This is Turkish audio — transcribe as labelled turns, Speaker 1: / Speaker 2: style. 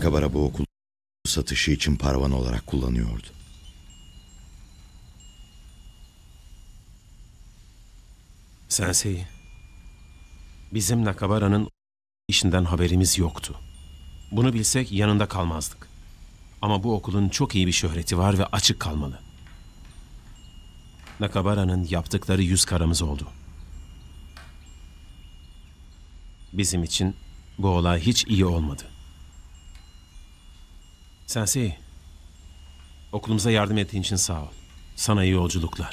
Speaker 1: Nakabara bu okulu satışı için paravan olarak kullanıyordu.
Speaker 2: Sensei, bizim Nakabara'nın işinden haberimiz yoktu. Bunu bilsek yanında kalmazdık. Ama bu okulun çok iyi bir şöhreti var ve açık kalmalı. Nakabara'nın yaptıkları yüz karamız oldu. Bizim için bu olay hiç iyi olmadı. Sensei, okulumuza yardım ettiğin için sağ ol. Sana iyi yolculuklar.